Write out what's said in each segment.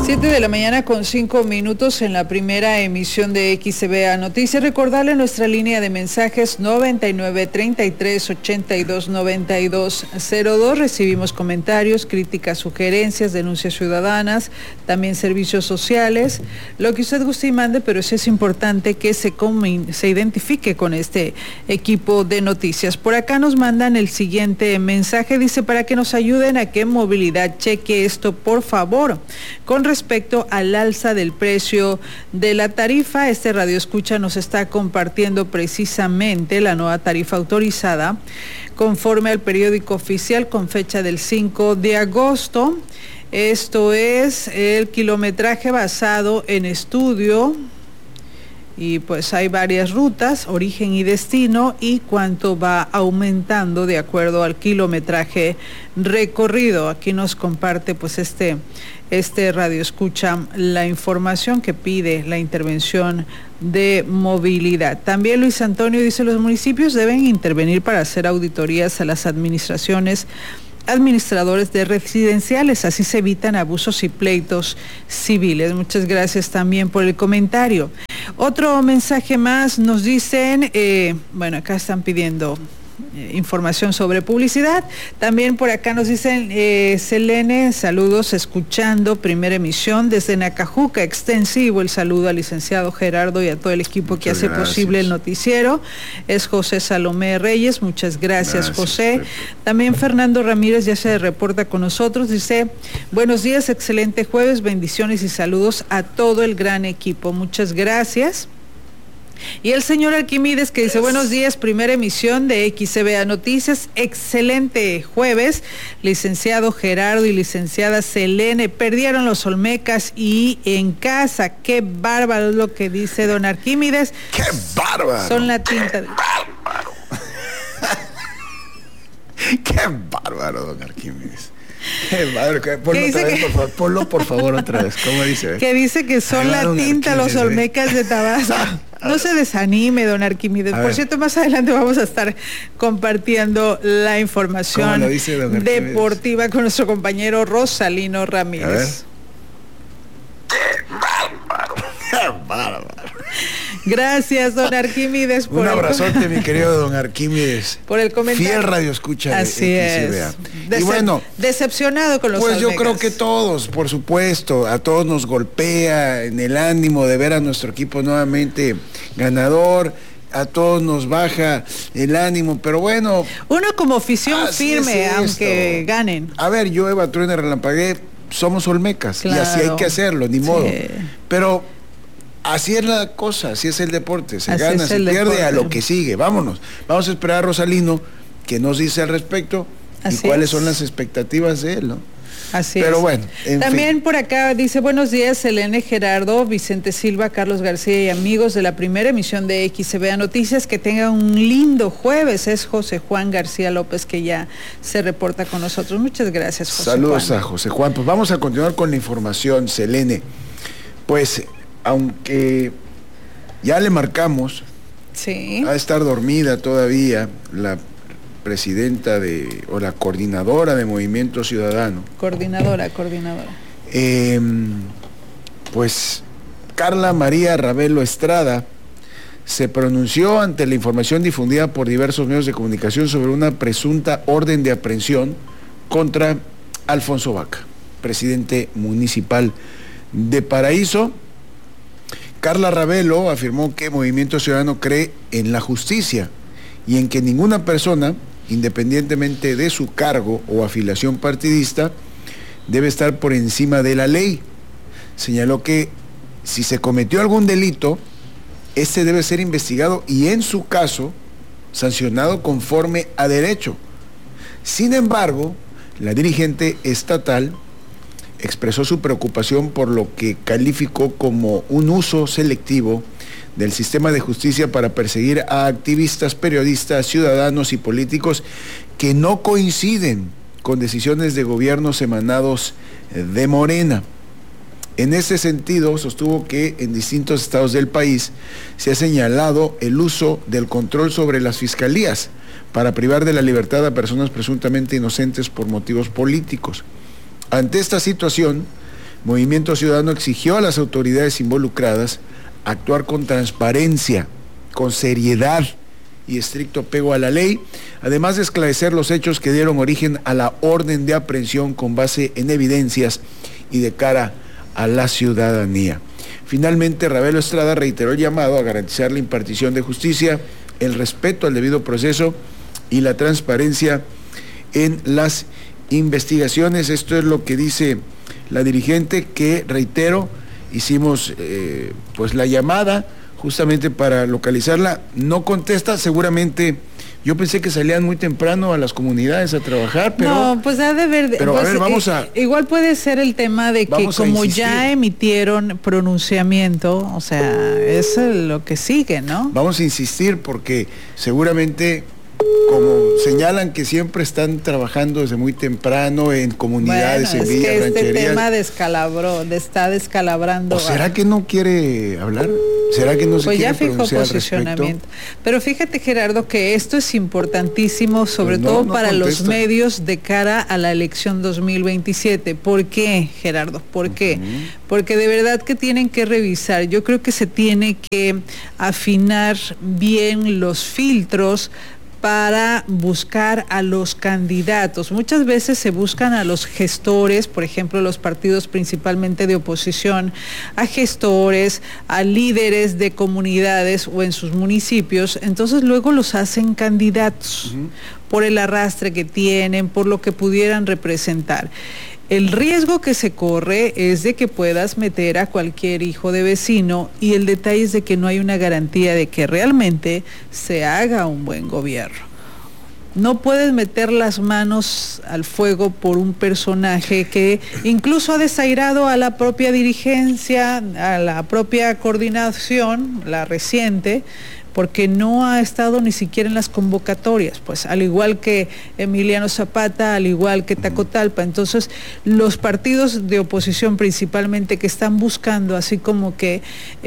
7:05 en la primera emisión de XCBA Noticias. Recordarle nuestra línea de mensajes 9933-829202. Recibimos comentarios, críticas, sugerencias, denuncias ciudadanas, también servicios sociales, lo que usted guste y mande, pero sí es importante que se identifique con este equipo de noticias. Por acá nos mandan el siguiente mensaje, dice, para que nos ayuden a que Movilidad cheque esto, por favor. Con respecto al alza del precio de la tarifa, este radioescucha nos está compartiendo precisamente la nueva tarifa autorizada conforme al periódico oficial con fecha del 5 de agosto. Esto es el kilometraje basado en estudio y pues hay varias rutas, origen y destino y cuánto va aumentando de acuerdo al kilometraje recorrido. Aquí nos comparte pues este radioescucha la información que pide la intervención de movilidad. También Luis Antonio dice, los municipios deben intervenir para hacer auditorías a las administradores de residenciales, así se evitan abusos y pleitos civiles. Muchas gracias también por el comentario. Otro mensaje más, nos dicen, acá están pidiendo información sobre publicidad. También por acá nos dicen, Selene, saludos, escuchando primera emisión desde Nacajuca, extensivo el saludo al licenciado Gerardo y a todo el equipo que hace posible el noticiero. Es José Salomé Reyes, muchas gracias José. También Fernando Ramírez ya se reporta con nosotros, dice, buenos días, excelente jueves, bendiciones y saludos a todo el gran equipo, muchas gracias. Y el señor Arquímedes que dice, buenos días, primera emisión de XCBA Noticias, excelente jueves, licenciado Gerardo y licenciada Selene, perdieron los Olmecas y en casa, qué bárbaro es lo que dice don Arquímedes. ¡Qué bárbaro! Son la tinta. ¡Qué bárbaro! ¡Qué bárbaro, don Arquímedes! Qué madre, ponlo por favor otra vez, ¿cómo dice? Que dice que son la tinta los Olmecas de Tabasco. No se desanime, don Arquímedes. Por cierto, más adelante vamos a estar compartiendo la información deportiva con nuestro compañero Rosalino Ramírez. ¡Qué bárbaro! ¡Qué bárbaro! Gracias, don Arquímedes. Un abrazote, mi querido don Arquímedes. Por el comentario. Fiel radioescucha. Así es. Y bueno, decepcionado con los Pues Olmecas. yo creo que todos, por supuesto, a todos nos golpea en el ánimo de ver a nuestro equipo nuevamente ganador. A todos nos baja el ánimo, pero bueno. Uno como afición firme, aunque ganen. A ver, yo, Eva Truena, relampagué, somos Olmecas, claro. Y así hay que hacerlo, ni modo. Pero así es la cosa, así es el deporte, se gana, se pierde, a lo que sigue. Vámonos, vamos a esperar a Rosalino, que nos dice al respecto y cuáles son las expectativas de él, ¿no? Así Pero es. bueno, también por acá dice, buenos días, Selene, Gerardo, Vicente Silva, Carlos García y amigos de la primera emisión de XCBA Noticias, que tengan un lindo jueves. Es José Juan García López que ya se reporta con nosotros. Muchas gracias, José Saludos Juan. a José Juan. Pues vamos a continuar con la información, Selene. Pues, aunque ya le marcamos, sí, va a estar dormida todavía la presidenta o la coordinadora de Movimiento Ciudadano. Coordinadora. Pues Carla María Ravelo Estrada se pronunció ante la información difundida por diversos medios de comunicación sobre una presunta orden de aprehensión contra Alfonso Vaca, presidente municipal de Paraíso. Carla Ravelo afirmó que Movimiento Ciudadano cree en la justicia y en que ninguna persona, independientemente de su cargo o afiliación partidista, debe estar por encima de la ley. Señaló que si se cometió algún delito, este debe ser investigado y, en su caso, sancionado conforme a derecho. Sin embargo, la dirigente estatal expresó su preocupación por lo que calificó como un uso selectivo del sistema de justicia para perseguir a activistas, periodistas, ciudadanos y políticos que no coinciden con decisiones de gobiernos emanados de Morena. En ese sentido, sostuvo que en distintos estados del país se ha señalado el uso del control sobre las fiscalías para privar de la libertad a personas presuntamente inocentes por motivos políticos. Ante esta situación, Movimiento Ciudadano exigió a las autoridades involucradas actuar con transparencia, con seriedad y estricto apego a la ley, además de esclarecer los hechos que dieron origen a la orden de aprehensión con base en evidencias y de cara a la ciudadanía. Finalmente, Ravelo Estrada reiteró el llamado a garantizar la impartición de justicia, el respeto al debido proceso y la transparencia en las investigaciones. Esto es lo que dice la dirigente, que, reitero, hicimos pues la llamada justamente para localizarla. No contesta, seguramente. Yo pensé que salían muy temprano a las comunidades a trabajar, pero... No, pues ha de ver... Pero pues, a ver, vamos a... Igual puede ser el tema de que como ya emitieron pronunciamiento, o sea, es lo que sigue, ¿no? Vamos a insistir porque seguramente, como señalan que siempre están trabajando desde muy temprano en comunidades, bueno, en villas, que rancherías. este tema está descalabrando. ¿O será que no quiere hablar? ¿Será que no se quiere pronunciar al respecto? Pero fíjate, Gerardo, que esto es importantísimo, sobre todo para los medios de cara a la elección 2027. ¿Por qué, Gerardo? ¿Por qué? Porque de verdad que tienen que revisar. Yo creo que se tiene que afinar bien los filtros para buscar a los candidatos. Muchas veces se buscan a los gestores, por ejemplo, los partidos principalmente de oposición, a gestores, a líderes de comunidades o en sus municipios, entonces luego los hacen candidatos por el arrastre que tienen, por lo que pudieran representar. El riesgo que se corre es de que puedas meter a cualquier hijo de vecino, y el detalle es de que no hay una garantía de que realmente se haga un buen gobierno. No puedes meter las manos al fuego por un personaje que incluso ha desairado a la propia dirigencia, a la propia coordinación, la reciente, porque no ha estado ni siquiera en las convocatorias, pues al igual que Emiliano Zapata, al igual que Tacotalpa. Entonces, los partidos de oposición principalmente que están buscando así como que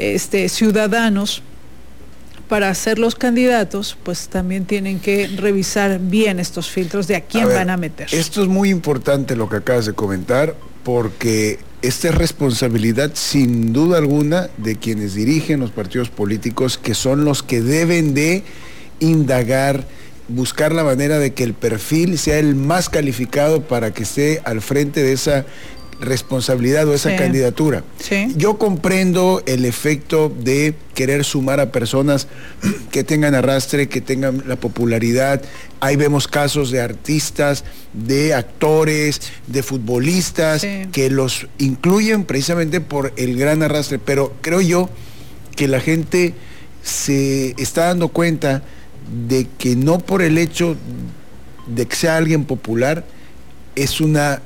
ciudadanos para ser los candidatos, pues también tienen que revisar bien estos filtros de a quién van a meter. Esto es muy importante lo que acabas de comentar, porque esta es responsabilidad sin duda alguna de quienes dirigen los partidos políticos, que son los que deben de indagar, buscar la manera de que el perfil sea el más calificado para que esté al frente de esa responsabilidad o esa candidatura. Sí. Yo comprendo el efecto de querer sumar a personas que tengan arrastre, que tengan la popularidad. Ahí vemos casos de artistas, de actores, de futbolistas, que los incluyen precisamente por el gran arrastre, pero creo yo que la gente se está dando cuenta de que no por el hecho de que sea alguien popular es una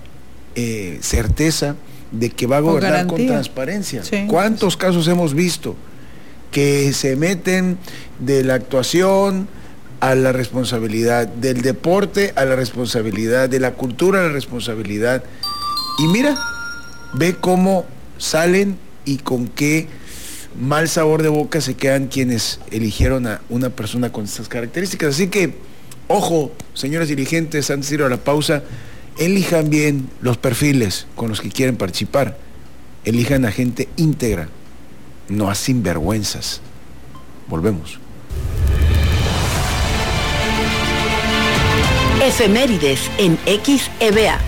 certeza de que va a gobernar con transparencia. ¿Cuántos casos hemos visto que se meten de la actuación a la responsabilidad, del deporte a la responsabilidad, de la cultura a la responsabilidad? Y mira, ve cómo salen y con qué mal sabor de boca se quedan quienes eligieron a una persona con estas características. Así que, ojo, señores dirigentes, antes de ir a la pausa, elijan bien los perfiles con los que quieren participar. Elijan a gente íntegra, no a sinvergüenzas. Volvemos. Efemérides en XEVA.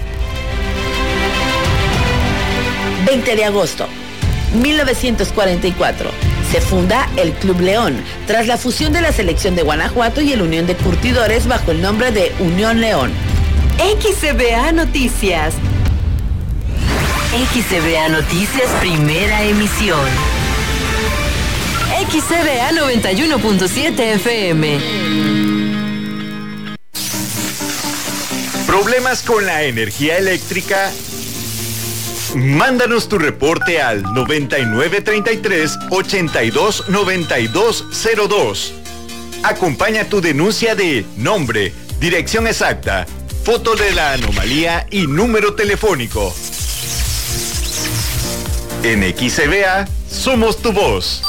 20 de agosto, 1944. Se funda el Club León, tras la fusión de la selección de Guanajuato y el Unión de Curtidores bajo el nombre de Unión León. XEVA Noticias. XEVA Noticias, primera emisión. XEVA 91.7 FM. ¿Problemas con la energía eléctrica? Mándanos tu reporte al 9933-829202. Acompaña tu denuncia de nombre, dirección exacta, foto de la anomalía y número telefónico. En XEVA somos tu voz.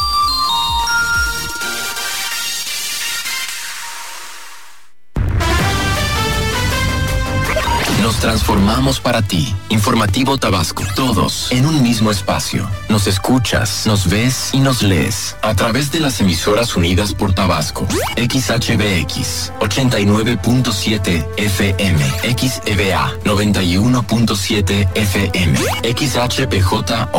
Nos transformamos para ti. Informativo Tabasco. Todos en un mismo espacio. Nos escuchas, nos ves y nos lees. A través de las emisoras unidas por Tabasco. XHBX 89.7 FM. XEBA 91.7 FM. XHPJON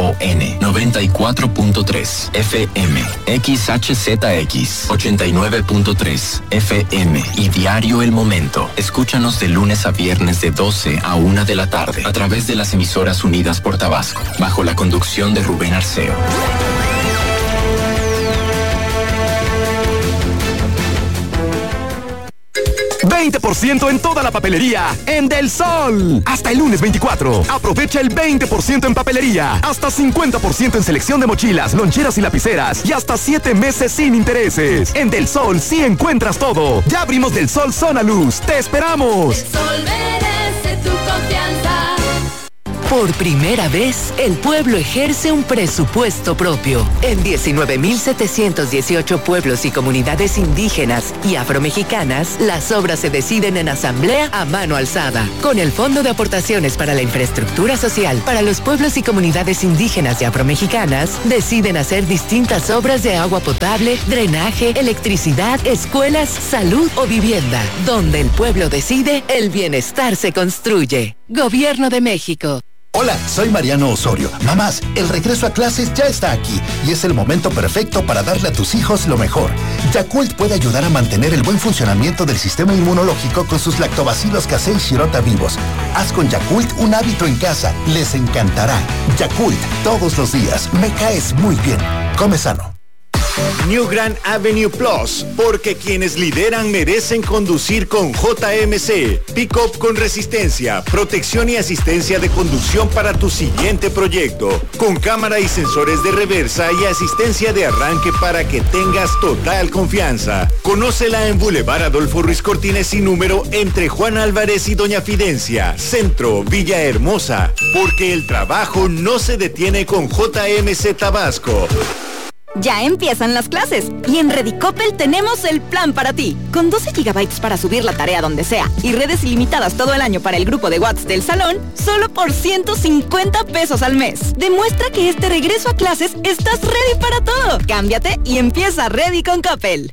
94.3 FM. XHZX 89.3 FM. Y Diario El Momento. Escúchanos de lunes a viernes de 12 a 1 de la tarde a través de las emisoras unidas por Tabasco, bajo la conducción de Rubén Arceo. 20% en toda la papelería en Del Sol. Hasta el lunes 24. Aprovecha el 20% en papelería. Hasta 50% en selección de mochilas, loncheras y lapiceras. Y hasta 7 meses sin intereses. En Del Sol sí encuentras todo. Ya abrimos Del Sol Zona Luz. ¡Te esperamos! El Sol merece tu confianza. Por primera vez, el pueblo ejerce un presupuesto propio. En 19.718 pueblos y comunidades indígenas y afromexicanas, las obras se deciden en asamblea a mano alzada. Con el Fondo de Aportaciones para la Infraestructura Social para los pueblos y comunidades indígenas y afromexicanas, deciden hacer distintas obras de agua potable, drenaje, electricidad, escuelas, salud o vivienda. Donde el pueblo decide, el bienestar se construye. Gobierno de México. Hola, soy Mariano Osorio. Mamás, el regreso a clases ya está aquí y es el momento perfecto para darle a tus hijos lo mejor. Yakult puede ayudar a mantener el buen funcionamiento del sistema inmunológico con sus lactobacilos casei shirota vivos. Haz con Yakult un hábito en casa. Les encantará. Yakult, todos los días. Me caes muy bien. Come sano. New Grand Avenue Plus, porque quienes lideran merecen conducir con JMC. Pick-up con resistencia, protección y asistencia de conducción para tu siguiente proyecto. Con cámara y sensores de reversa y asistencia de arranque para que tengas total confianza. Conócela en Boulevard Adolfo Ruiz Cortines sin número entre Juan Álvarez y Doña Fidencia, Centro, Villahermosa. Porque el trabajo no se detiene con JMC Tabasco. Ya empiezan las clases y en Redicopel tenemos el plan para ti. Con 12 GB para subir la tarea donde sea y redes ilimitadas todo el año para el grupo de WhatsApp del salón, solo por 150 pesos al mes. Demuestra que este regreso a clases estás ready para todo. Cámbiate y empieza Ready con Coppel.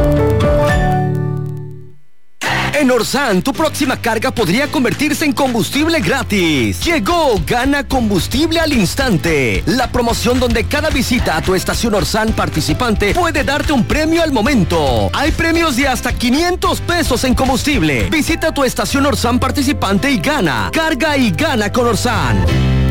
En Orsan, tu próxima carga podría convertirse en combustible gratis. Llegó Gana Combustible al Instante, la promoción donde cada visita a tu estación Orsan participante puede darte un premio al momento. Hay premios de hasta 500 pesos en combustible. Visita tu estación Orsan participante y gana. Carga y gana con Orsan.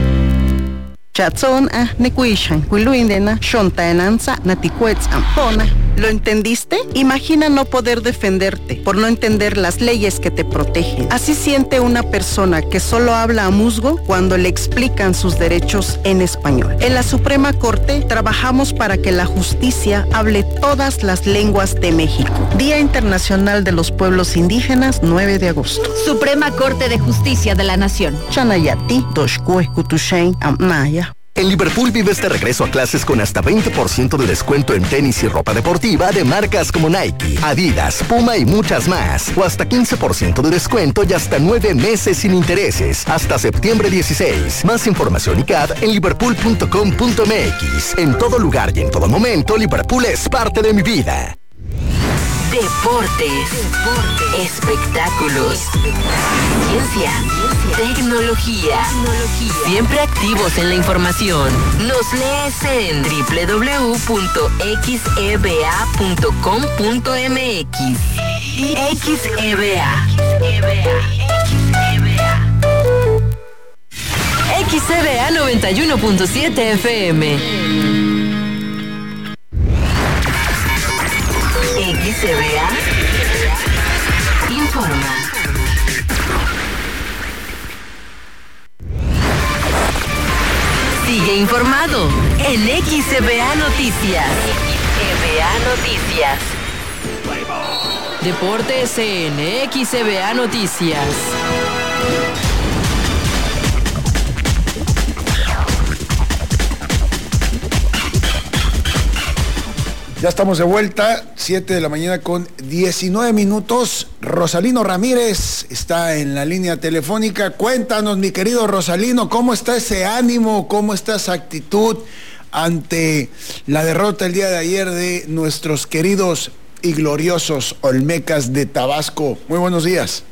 ¿Lo entendiste? Imagina no poder defenderte por no entender las leyes que te protegen. Así siente una persona que solo habla a musgo cuando le explican sus derechos en español. En la Suprema Corte trabajamos para que la justicia hable todas las lenguas de México. Día Internacional de los Pueblos Indígenas, 9 de agosto. Suprema Corte de Justicia de la Nación. Chanayati, Doshkue, Kutushain, Amnaya. En Liverpool vive este regreso a clases con hasta 20% de descuento en tenis y ropa deportiva de marcas como Nike, Adidas, Puma y muchas más. O hasta 15% de descuento y hasta 9 meses sin intereses. Hasta septiembre 16. Más información y CAD en liverpool.com.mx. En todo lugar y en todo momento, Liverpool es parte de mi vida. Deportes, espectáculos, ciencia, tecnología. Siempre activos en la información. Nos lees en www.xeba.com.mx. XEBA. XEBA 91.7 FM. XEBA informa. Sigue informado en XEBA Noticias. XEBA Noticias. Deportes en XEBA Noticias. Ya estamos de vuelta, 7 de la mañana con 19 minutos. Rosalino Ramírez está en la línea telefónica. Cuéntanos, mi querido Rosalino, ¿cómo está ese ánimo, cómo está esa actitud ante la derrota el día de ayer de nuestros queridos y gloriosos Olmecas de Tabasco? Muy buenos días.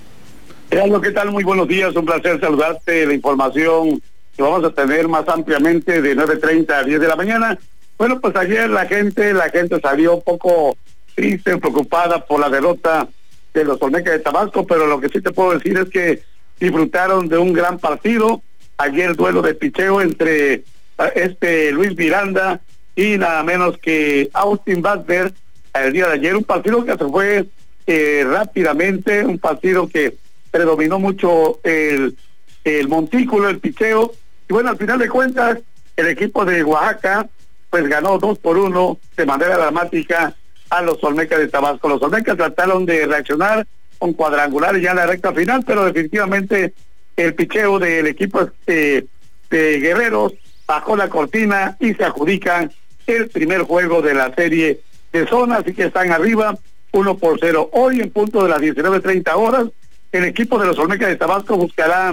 ¿Qué tal? Muy buenos días, un placer saludarte. La información que vamos a tener más ampliamente de 9:30 a 10 de la mañana. Bueno, pues ayer la gente salió un poco triste, preocupada por la derrota de los Olmecas de Tabasco, pero lo que sí te puedo decir es que disfrutaron de un gran partido. Ayer duelo de picheo entre Luis Miranda y nada menos que Austin Butler el día de ayer, un partido que se fue rápidamente, un partido que predominó mucho el montículo, el picheo, y bueno, al final de cuentas, el equipo de Oaxaca pues ganó 2-1 de manera dramática a los Olmecas de Tabasco. Los Olmecas trataron de reaccionar con cuadrangulares ya en la recta final, pero definitivamente el picheo del equipo de Guerreros bajó la cortina y se adjudican el primer juego de la serie de zona, así que están arriba 1-0. Hoy en punto de las 19:30 horas, el equipo de los Olmecas de Tabasco buscará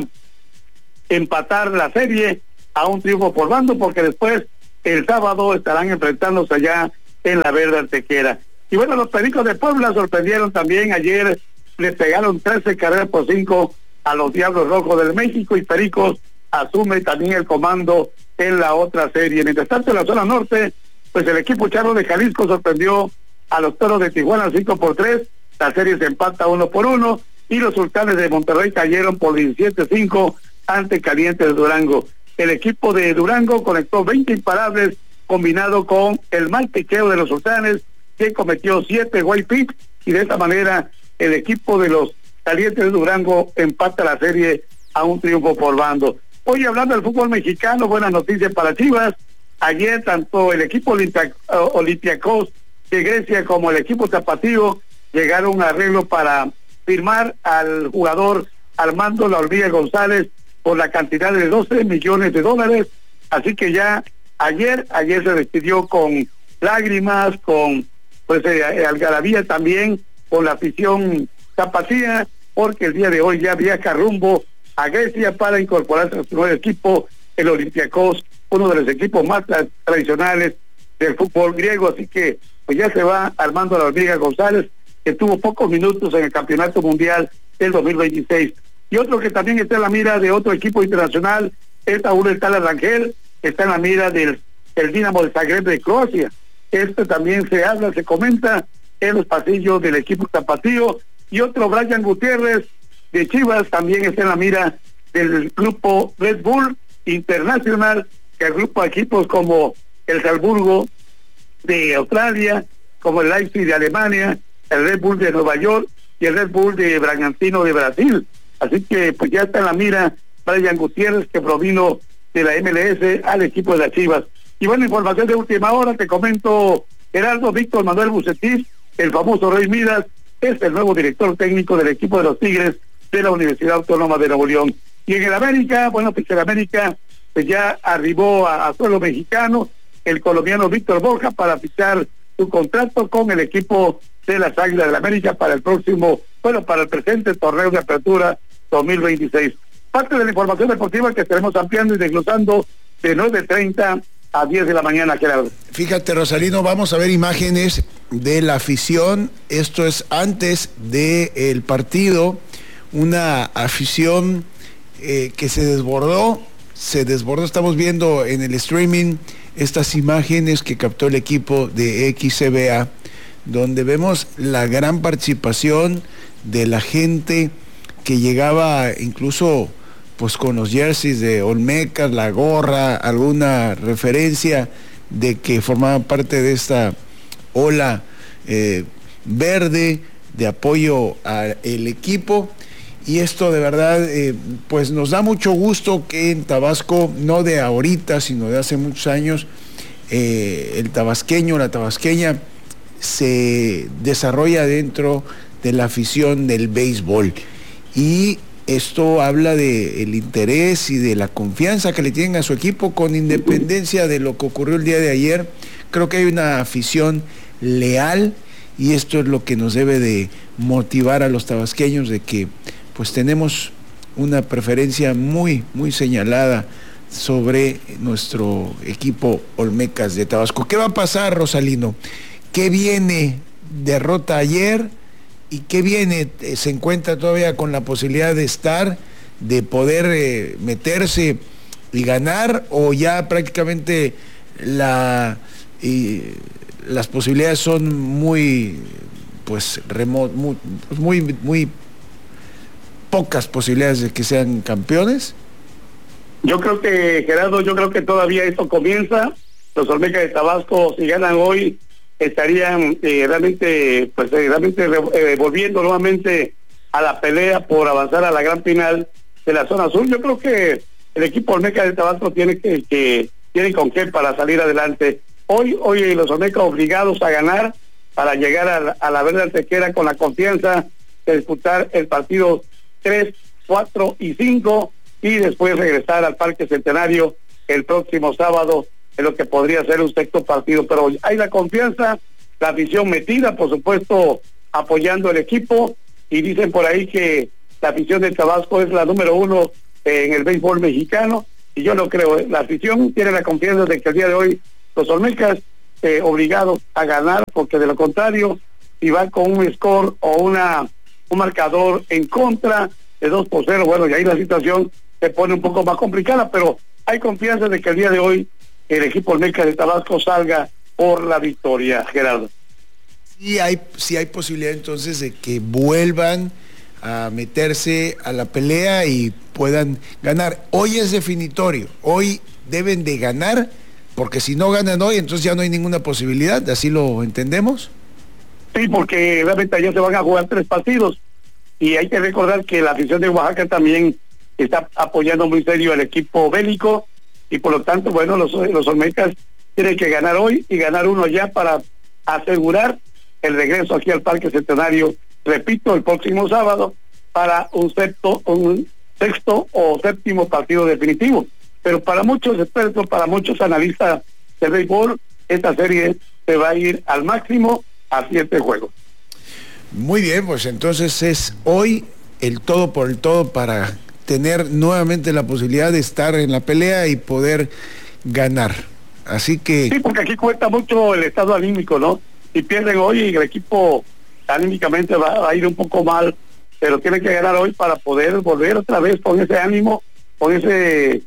empatar la serie a un triunfo por bando, porque después el sábado estarán enfrentándose allá en la Verde Antequera. Y bueno, los Pericos de Puebla sorprendieron también ayer, le pegaron 13 carreras por 5 a los Diablos Rojos del México, y Pericos asume también el comando en la otra serie. Mientras tanto, en la zona norte, pues el equipo charro de Jalisco sorprendió a los Toros de Tijuana 5-3, la serie se empata 1-1, y los Sultanes de Monterrey cayeron por 17-5 ante Calientes de Durango. El equipo de Durango conectó 20 imparables, combinado con el mal picheo de los Sultanes, que cometió 7 white pitch, y de esta manera el equipo de los Calientes de Durango empata la serie a un triunfo por bando. Hoy, hablando del fútbol mexicano, buenas noticias para Chivas. Ayer tanto el equipo Olympiacos de Grecia como el equipo tapatío llegaron a un arreglo para firmar al jugador Armando La Hormiga González por la cantidad de $12 millones. Así que ya ayer se despidió con lágrimas, con algarabía también, con la afición tapatía, porque el día de hoy ya viaja rumbo a Grecia para incorporarse a su nuevo equipo, el Olympiacos, uno de los equipos más tradicionales del fútbol griego. Así que pues ya se va Armando La Hormiga González, que tuvo pocos minutos en el Campeonato Mundial del 2026. Y otro que también está en la mira de otro equipo internacional es Saúl Rangel, que está en la mira del Dinamo de Zagreb de Croacia. También se comenta en los pasillos del equipo tapatío. Y otro, Brian Gutiérrez de Chivas, también está en la mira del grupo Red Bull Internacional, que agrupa equipos como el Salzburgo de Australia, como el Leipzig de Alemania, el Red Bull de Nueva York y el Red Bull de Bragantino de Brasil. Así que pues ya está en la mira Brian Gutiérrez, que provino de la MLS al equipo de las Chivas. Y bueno, información de última hora, te comento, Gerardo, Víctor Manuel Bucetich, el famoso Rey Midas, es el nuevo director técnico del equipo de los Tigres de la Universidad Autónoma de Nuevo León. Y en el América, bueno, pues el América pues ya arribó a suelo mexicano el colombiano Víctor Borja para fichar su contrato con el equipo de las Águilas del América para el próximo, para el presente torneo de apertura 2026. Parte de la información deportiva que estaremos ampliando y desglosando de 9:30 a 10 de la mañana, Gerardo. Fíjate, Rosalino, vamos a ver imágenes de la afición. Esto es antes del partido, una afición que se desbordó. Estamos viendo en el streaming estas imágenes que captó el equipo de XCBA, donde vemos la gran participación de la gente que llegaba incluso pues con los jerseys de Olmecas, la gorra, alguna referencia de que formaban parte de esta ola verde de apoyo al equipo. Y esto de verdad pues nos da mucho gusto que en Tabasco, no de ahorita, sino de hace muchos años, el tabasqueño, la tabasqueña se desarrolla dentro de la afición del béisbol. Y esto habla del interés y de la confianza que le tienen a su equipo, con independencia de lo que ocurrió el día de ayer. Creo que hay una afición leal y esto es lo que nos debe de motivar a los tabasqueños de que pues tenemos una preferencia muy, muy señalada sobre nuestro equipo Olmecas de Tabasco. ¿Qué va a pasar, Rosalino? ¿Qué viene? Derrota ayer y ¿qué viene? ¿Se encuentra todavía con la posibilidad de poder meterse y ganar, o ya prácticamente las posibilidades son muy muy pocas posibilidades de que sean campeones? Yo creo que, Gerardo, todavía esto comienza. Los Olmecas de Tabasco, si ganan hoy, estarían realmente volviendo nuevamente a la pelea por avanzar a la gran final de la zona sur. Yo creo que el equipo Olmecas de Tabasco tiene con qué para salir adelante. Hoy los Olmecas obligados a ganar para llegar a la Verde Antequera con la confianza de disputar el partido 3, 4 y 5 y después regresar al Parque Centenario el próximo sábado en lo que podría ser un sexto partido. Pero hay la confianza, la afición metida, por supuesto, apoyando el equipo, y dicen por ahí que la afición de Tabasco es la número 1 en el béisbol mexicano, y yo lo creo. La afición tiene la confianza de que el día de hoy los Olmecas obligados a ganar, porque de lo contrario, si van con un score o un marcador en contra de 2-0, bueno, y ahí la situación se pone un poco más complicada, pero hay confianza de que el día de hoy el equipo Olmecas de Tabasco salga por la victoria, Gerardo. Sí hay posibilidad entonces de que vuelvan a meterse a la pelea y puedan ganar. Hoy es definitorio, hoy deben de ganar, porque si no ganan hoy, entonces ya no hay ninguna posibilidad, ¿así lo entendemos? Sí, porque realmente ya se van a jugar 3 partidos, y hay que recordar que la afición de Oaxaca también está apoyando muy serio al equipo bélico, y por lo tanto, bueno, los Olmecas tienen que ganar hoy y ganar uno ya para asegurar el regreso aquí al Parque Centenario, repito, el próximo sábado, para un sexto o séptimo partido definitivo. Pero para muchos expertos, para muchos analistas del béisbol, esta serie se va a ir al máximo a 7 juegos. Muy bien, pues entonces es hoy el todo por el todo para tener nuevamente la posibilidad de estar en la pelea y poder ganar. Así que... Sí, porque aquí cuenta mucho el estado anímico, ¿no? Si pierden hoy, el equipo anímicamente va a ir un poco mal, pero tiene que ganar hoy para poder volver otra vez con ese ánimo, con ese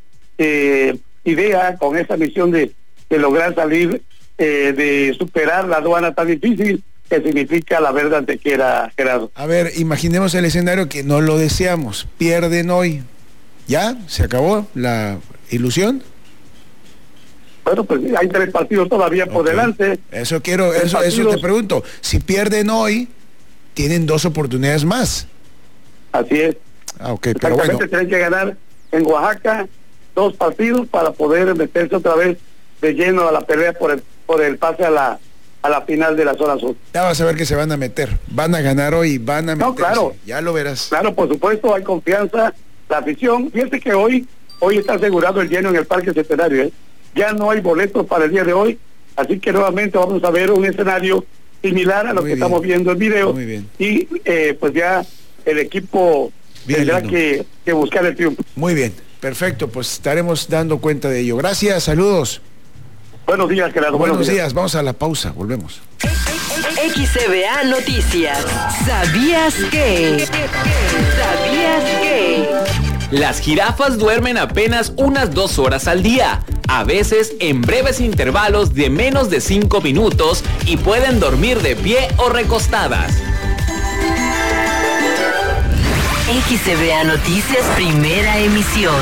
idea, con esa misión de lograr salir, de superar la aduana tan difícil que significa la Verde Antequera, Gerardo. A ver, imaginemos el escenario que no lo deseamos, pierden hoy, ¿ya? ¿Se acabó la ilusión? Bueno, pues hay 3 partidos todavía por delante. Eso te pregunto, si pierden hoy, tienen 2 oportunidades más. Así es. Pero bueno. Tienen que ganar en Oaxaca 2 partidos para poder meterse otra vez de lleno a la pelea por el pase a la final de la zona sur. Ya vas a ver que se van a meter, van a ganar hoy, van a meterse. No, claro. Ya lo verás. Claro, por supuesto, hay confianza, la afición. Fíjate que hoy está asegurado el lleno en el Parque Centenario, ¿eh? Ya no hay boletos para el día de hoy, así que nuevamente vamos a ver un escenario similar a lo que estamos viendo en video. Muy bien. Y pues ya el equipo tendrá que buscar el triunfo. Muy bien, perfecto, pues estaremos dando cuenta de ello. Gracias, saludos. Buenos días, Gerardo. Buenos días, vamos a la pausa, volvemos. XCBA Noticias. ¿Sabías que? Las jirafas duermen apenas unas 2 horas al día, a veces en breves intervalos de menos de 5 minutos, y pueden dormir de pie o recostadas. XCBA Noticias, primera emisión.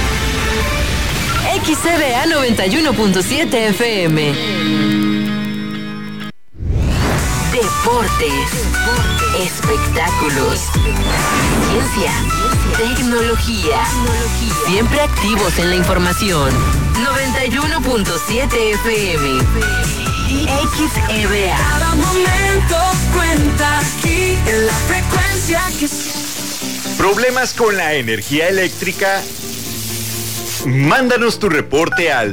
XCBA 91.7 FM. Deportes, espectáculos, ciencia, tecnología. Siempre activos en la información. 91.7 FM. XEBA. Cada momento cuenta aquí en la frecuencia que... ¿Problemas con la energía eléctrica? Mándanos tu reporte al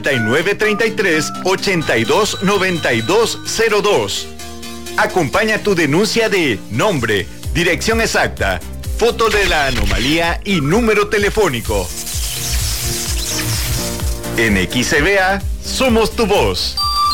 9933-829202. Acompaña tu denuncia de nombre, dirección exacta, foto de la anomalía y número telefónico. En XCBA, somos tu voz.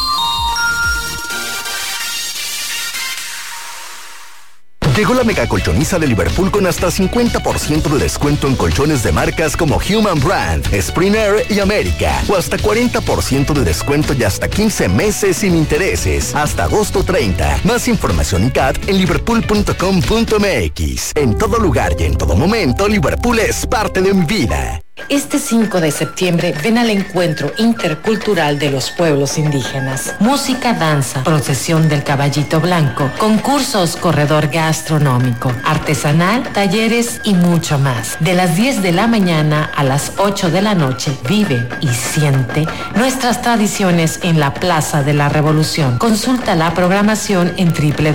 Llegó la mega colchoniza de Liverpool con hasta 50% de descuento en colchones de marcas como Human Brand, Springer y América. O hasta 40% de descuento y hasta 15 meses sin intereses. Hasta agosto 30. Más información en CAT en liverpool.com.mx. En todo lugar y en todo momento, Liverpool es parte de mi vida. Este 5 de septiembre ven al encuentro intercultural de los pueblos indígenas. Música, danza, procesión del caballito blanco, concursos, corredor gastronómico, artesanal, talleres y mucho más. De las 10 de la mañana a las 8 de la noche, vive y siente nuestras tradiciones en la Plaza de la Revolución. Consulta la programación en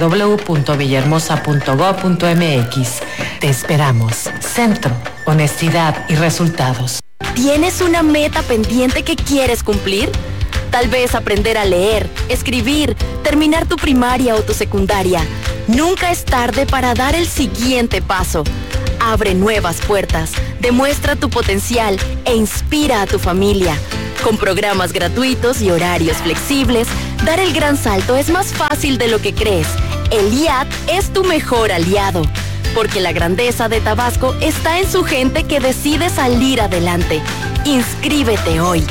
www.villahermosa.gov.mx. Te esperamos. Centro, honestidad y resultados. ¿Tienes una meta pendiente que quieres cumplir? Tal vez aprender a leer, escribir, terminar tu primaria o tu secundaria. Nunca es tarde para dar el siguiente paso. Abre nuevas puertas, demuestra tu potencial e inspira a tu familia. Con programas gratuitos y horarios flexibles, dar el gran salto es más fácil de lo que crees. El IAT es tu mejor aliado. Porque la grandeza de Tabasco está en su gente que decide salir adelante. Inscríbete hoy.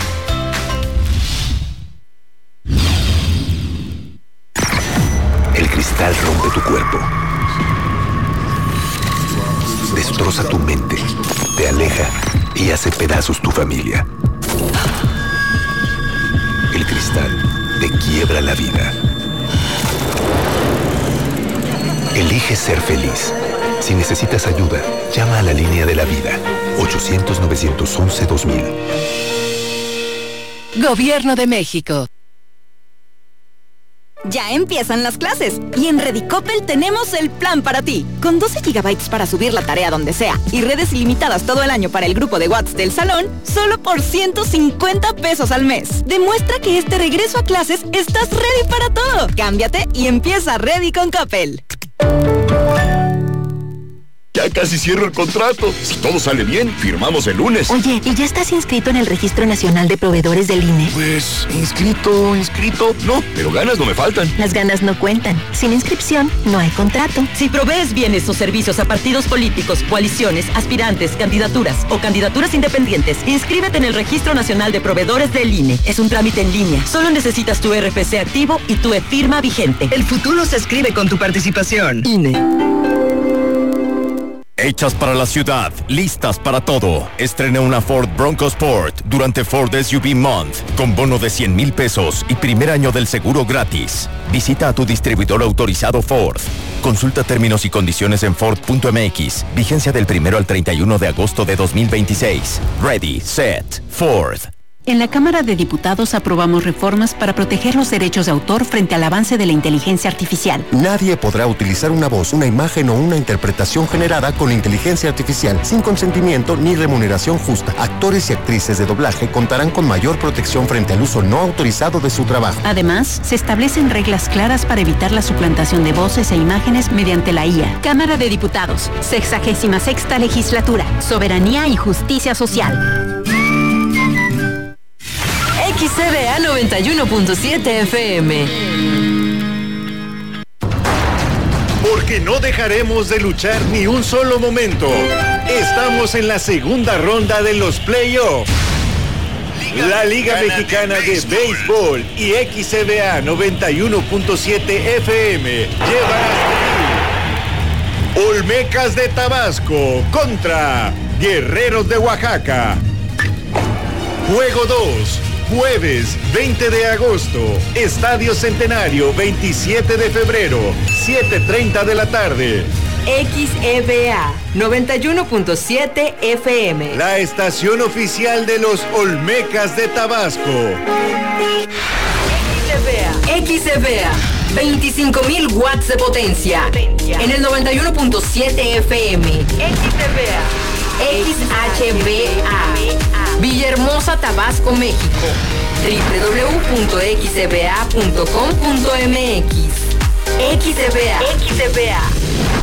El cristal rompe tu cuerpo. Destroza tu mente, te aleja y hace pedazos tu familia. El cristal te quiebra la vida. Elige ser feliz. Si necesitas ayuda, llama a la línea de la vida. 800-911-2000. Gobierno de México. Ya empiezan las clases y en Redicopel tenemos el plan para ti. Con 12 GB para subir la tarea donde sea y redes ilimitadas todo el año para el grupo de WhatsApp del salón, solo por 150 pesos al mes. Demuestra que este regreso a clases estás ready para todo. Cámbiate y empieza Ready con Coppel. Ya casi cierro el contrato. Si todo sale bien, firmamos el lunes. Oye, ¿y ya estás inscrito en el Registro Nacional de Proveedores del INE? Pues, inscrito, no, pero ganas no me faltan. Las ganas no cuentan. Sin inscripción, no hay contrato. Si provees bienes o servicios a partidos políticos, coaliciones, aspirantes, candidaturas o candidaturas independientes, inscríbete en el Registro Nacional de Proveedores del INE. Es un trámite en línea. Solo necesitas tu RFC activo y tu e-firma vigente. El futuro se escribe con tu participación. INE. Hechas para la ciudad, listas para todo. Estrena una Ford Bronco Sport durante Ford SUV Month con bono de 100,000 pesos y primer año del seguro gratis. Visita a tu distribuidor autorizado Ford. Consulta términos y condiciones en Ford.mx. Vigencia del 1 al 31 de agosto de 2026. Ready, set, Ford. En la Cámara de Diputados aprobamos reformas para proteger los derechos de autor frente al avance de la inteligencia artificial. Nadie podrá utilizar una voz, una imagen o una interpretación generada con inteligencia artificial sin consentimiento ni remuneración justa. Actores y actrices de doblaje contarán con mayor protección frente al uso no autorizado de su trabajo. Además, se establecen reglas claras para evitar la suplantación de voces e imágenes mediante la IA. Cámara de Diputados, 66ª Legislatura, Soberanía y Justicia Social. XCBA 91.7 FM. Porque no dejaremos de luchar ni un solo momento. Estamos en la segunda ronda de los playoffs. La Liga Mexicana de Béisbol y XCBA 91.7 FM llevan hasta aquí Olmecas de Tabasco contra Guerreros de Oaxaca. Juego 2. Jueves 20 de agosto, Estadio Centenario, 27 de febrero, 7:30 de la tarde. XEBA 91.7 FM. La estación oficial de los Olmecas de Tabasco. XEBA 25,000 watts de potencia. En el 91.7 FM. XEBA XHBA. Villahermosa, Tabasco, México. www.xba.com.mx. XBA.